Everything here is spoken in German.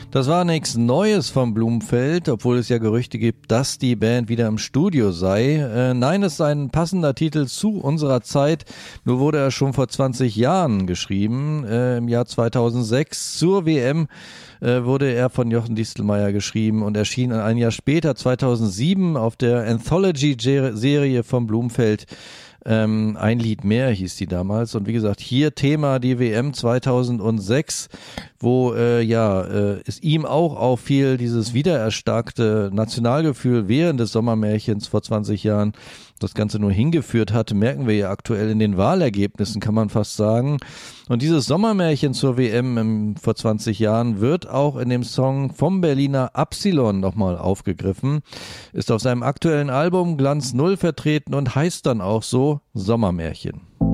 Das war nichts Neues vom Blumfeld, obwohl es ja Gerüchte gibt, dass die Band wieder im Studio sei. Nein, es sei ein passender Titel zu unserer Zeit. Nur wurde er schon vor 20 Jahren geschrieben, im Jahr 2006. Zur WM wurde er von Jochen Distelmeier geschrieben und erschien ein Jahr später, 2007, auf der Anthology-Serie vom Blumfeld. Ein Lied mehr hieß die damals, und wie gesagt, hier Thema die WM 2006, wo es ihm auch auffiel, dieses wiedererstarkte Nationalgefühl während des Sommermärchens vor 20 Jahren das Ganze nur hingeführt hatte, merken wir ja aktuell in den Wahlergebnissen, kann man fast sagen. Und dieses Sommermärchen zur WM vor 20 Jahren wird auch in dem Song vom Berliner Absilon nochmal aufgegriffen, ist auf seinem aktuellen Album Glanz Null vertreten und heißt dann auch so Sommermärchen.